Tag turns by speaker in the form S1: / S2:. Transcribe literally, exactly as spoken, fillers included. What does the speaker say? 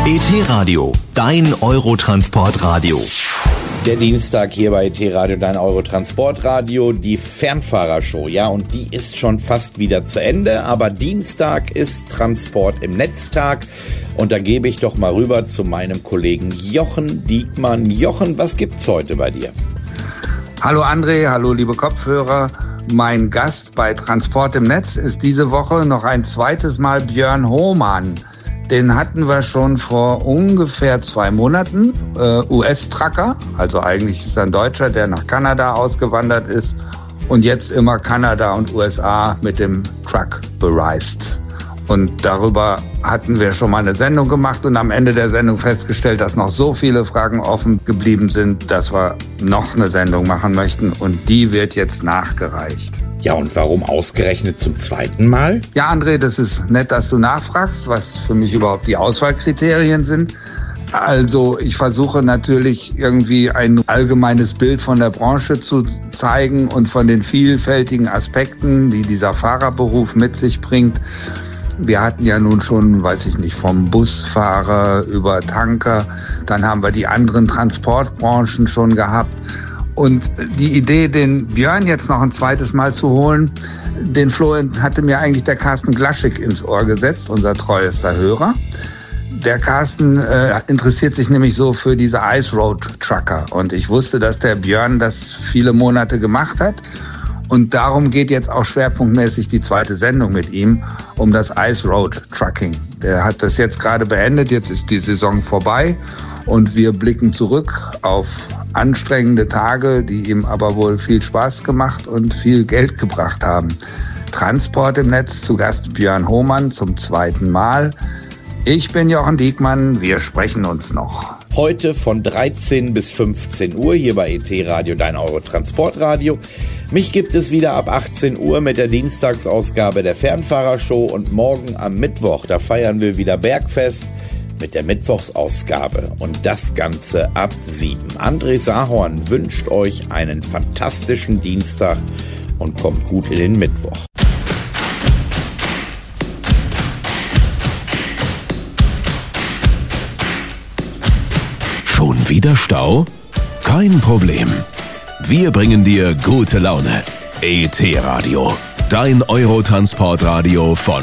S1: E T-Radio, dein Eurotransportradio.
S2: Der Dienstag hier bei E T-Radio, dein Eurotransportradio, die Fernfahrershow. Ja, und die ist schon fast wieder zu Ende, aber Dienstag ist Transport im Netztag. Und da gebe ich doch mal rüber zu meinem Kollegen Jochen Diekmann. Jochen, was gibt's heute bei dir?
S3: Hallo André, hallo liebe Kopfhörer. Mein Gast bei Transport im Netz ist diese Woche noch ein zweites Mal Björn Hohmann. Den hatten wir schon vor ungefähr zwei Monaten, äh, U S-Trucker, also eigentlich ist er ein Deutscher, der nach Kanada ausgewandert ist und jetzt immer Kanada und U S A mit dem Truck bereist. Und darüber hatten wir schon mal eine Sendung gemacht und am Ende der Sendung festgestellt, dass noch so viele Fragen offen geblieben sind, dass wir noch eine Sendung machen möchten und die wird jetzt nachgereicht.
S2: Ja, und warum ausgerechnet zum zweiten Mal?
S3: Ja, André, das ist nett, dass du nachfragst, was für mich überhaupt die Auswahlkriterien sind. Also ich versuche natürlich irgendwie ein allgemeines Bild von der Branche zu zeigen und von den vielfältigen Aspekten, die dieser Fahrerberuf mit sich bringt. Wir hatten ja nun schon, weiß ich nicht, vom Busfahrer über Tanker, dann haben wir die anderen Transportbranchen schon gehabt. Und die Idee, den Björn jetzt noch ein zweites Mal zu holen, den Flo hatte mir eigentlich der Carsten Glaschik ins Ohr gesetzt, unser treuester Hörer. Der Carsten äh, interessiert sich nämlich so für diese Ice Road Trucker. Und ich wusste, dass der Björn das viele Monate gemacht hat. Und darum geht jetzt auch schwerpunktmäßig die zweite Sendung mit ihm um das Ice Road Trucking. Der hat das jetzt gerade beendet, jetzt ist die Saison vorbei und wir blicken zurück auf anstrengende Tage, die ihm aber wohl viel Spaß gemacht und viel Geld gebracht haben. Transport im Netz, zu Gast Björn Hohmann zum zweiten Mal. Ich bin Jochen Diekmann, wir sprechen uns noch.
S2: Heute von dreizehn bis fünfzehn Uhr hier bei E T-Radio, dein Eurotransportradio. Mich gibt es wieder ab achtzehn Uhr mit der Dienstagsausgabe der Fernfahrershow und morgen am Mittwoch, da feiern wir wieder Bergfest mit der Mittwochsausgabe und das Ganze ab sieben. André Sahorn wünscht euch einen fantastischen Dienstag und kommt gut in den Mittwoch.
S1: Schon wieder Stau? Kein Problem. Wir bringen dir gute Laune. E T-Radio, dein Eurotransportradio von